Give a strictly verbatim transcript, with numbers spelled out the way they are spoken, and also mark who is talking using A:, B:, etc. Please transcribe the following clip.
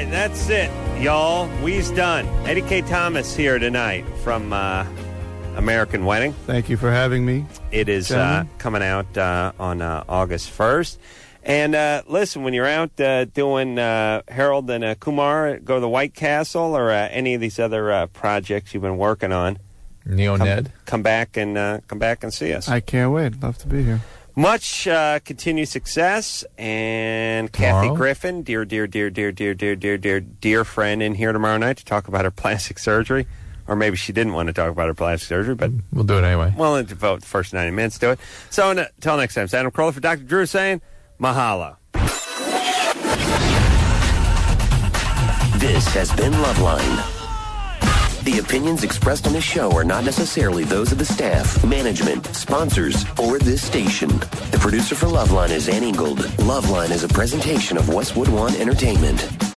A: right, that's it, y'all. We's done. Eddie K. Thomas here tonight from uh, American Wedding.
B: Thank you for having me.
A: It is uh, coming out uh, on uh, August first. And uh, listen, when you're out uh, doing uh, Harold and uh, Kumar, go to the White Castle or uh, any of these other uh, projects you've been working on.
C: Neo
A: come,
C: Ned.
A: Come back and uh, come back and see us.
B: I can't wait. Love to be here.
A: Much uh, continued success, and
C: Tomorrow?
A: Kathy Griffin, dear, dear, dear, dear, dear, dear, dear, dear, dear friend, in here tomorrow night to talk about her plastic surgery, or maybe she didn't want to talk about her plastic surgery, but
C: we'll do it anyway.
A: We'll devote the first ninety minutes to it. So until next time, it's Adam Carolla for Doctor Drew saying mahalo.
D: This has been Loveline. The opinions expressed on this show are not necessarily those of the staff, management, sponsors, or this station. The producer for Loveline is Ann Ingold. Loveline is a presentation of Westwood One Entertainment.